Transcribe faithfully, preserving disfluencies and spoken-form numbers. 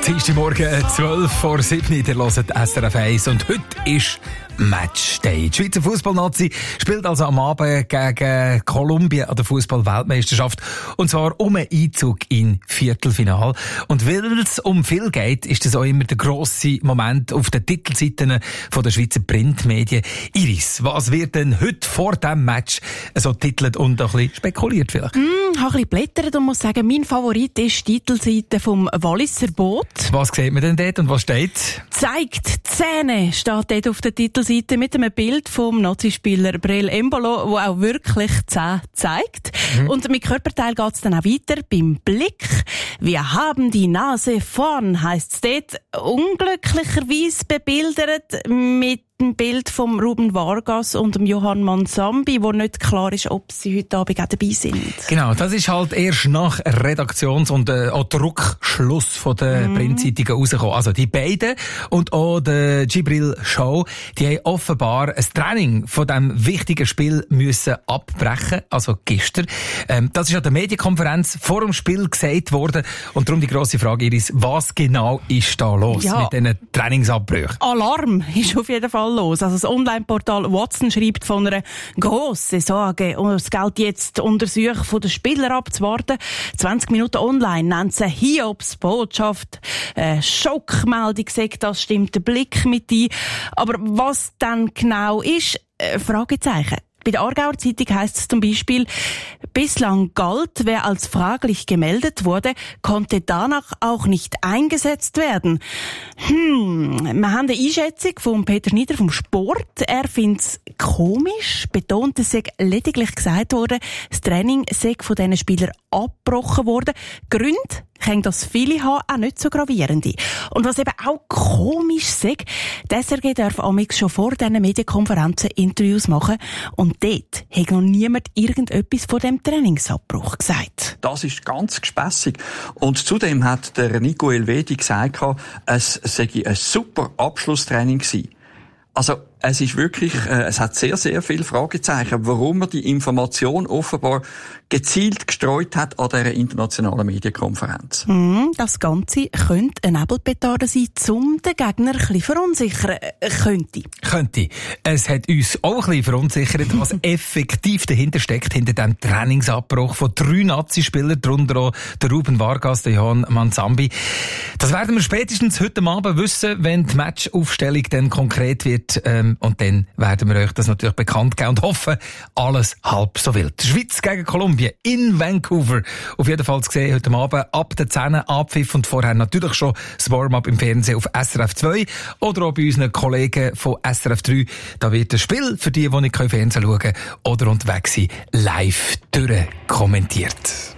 Dienstagmorgen, zwölf vor sieben, ihr hört S R F eins und heute ist Matchday. Die Schweizer Fußballnazi spielt also am Abend gegen Kolumbien an der Fußball-Weltmeisterschaft und zwar um einen Einzug in Viertelfinale. Und weil es um viel geht, ist das auch immer der grosse Moment auf den Titelseiten von der Schweizer Printmedien. Iris, was wird denn heute vor diesem Match so titelt und ein bisschen spekuliert vielleicht? Mm, ich habe ein bisschen blättert und muss sagen, mein Favorit ist die Titelseite vom Walliser Boot. Was sieht man denn dort und was steht? Zeigt Zähne, steht dort auf der Titelseite mit einem Bild vom Nazi-Spieler Breel Embolo, wo auch wirklich Zähne zeigt. Mhm. Und mit Körperteil geht es dann auch weiter beim Blick. Wir haben die Nase vorn, heisst es dort. Unglücklicherweise bebildert mit ein Bild vom Ruben Vargas und dem Johann Mansambi, wo nicht klar ist, ob sie heute Abend auch dabei sind. Genau, das ist halt erst nach Redaktions- und äh, auch Druckschluss von der mm. Printzeitung rausgekommen. Also die beiden und auch der Gibril Show, die haben offenbar ein Training von diesem wichtigen Spiel müssen abbrechen, also gestern. Ähm, das ist an der Medienkonferenz vor dem Spiel gesagt worden und darum die grosse Frage, Iris, was genau ist da los ja. mit diesen Trainingsabbrüchen? Alarm ist auf jeden Fall los. Also das Online-Portal Watson schreibt von einer grossen Sorge und es gilt jetzt Untersuchung von den Spielern abzuwarten. zwanzig Minuten online nennt sie Hiobsbotschaft. Äh, Schockmeldung sagt, das stimmt der Blick mit ein. Aber was dann genau ist, äh, Fragezeichen. Bei der Aargauer Zeitung heisst es zum Beispiel, bislang galt, wer als fraglich gemeldet wurde, konnte danach auch nicht eingesetzt werden. Hm, wir haben eine Einschätzung von Peter Schneider vom Sport. Er findet es komisch, betont, es sei lediglich gesagt worden, das Training sei von diesen Spielern abgebrochen worden. Gründe können das viele haben, auch nicht so gravierende. Und was eben auch komisch sei, die S R G darf amigs schon vor diesen Medienkonferenzen Interviews machen und dort hat noch niemand irgendetwas von dem Trainingsabbruch gesagt. Das ist ganz gespässig. Und zudem hat der Nico Elvedi gesagt, es sei ein super Abschlusstraining gewesen. Also, es ist wirklich, äh, es hat sehr, sehr viele Fragezeichen, warum er die Information offenbar gezielt gestreut hat an dieser internationalen Medienkonferenz. Mm, das Ganze könnte eine Nebelpetarde sein, um den Gegner ein bisschen verunsichern. Äh, könnte. Könnte. Es hat uns auch ein bisschen verunsichert, was effektiv dahinter steckt, hinter dem Trainingsabbruch von drei Nazi-Spielern, darunter auch der Ruben Vargas, der Johann Mansambi. Das werden wir spätestens heute Abend wissen, wenn die Matchaufstellung dann konkret wird. Ähm, und dann werden wir euch das natürlich bekannt geben und hoffen, alles halb so wild. Schweiz gegen Kolumbien in Vancouver. Auf jeden Fall zu sehen heute Abend ab der zehn Abpfiff und vorher natürlich schon das Warm-up im Fernsehen auf S R F zwei oder auch bei unseren Kollegen von S R F drei. Da wird das Spiel für die, die nicht Fernsehen schauen können oder unterwegs sind, live durchkommentiert.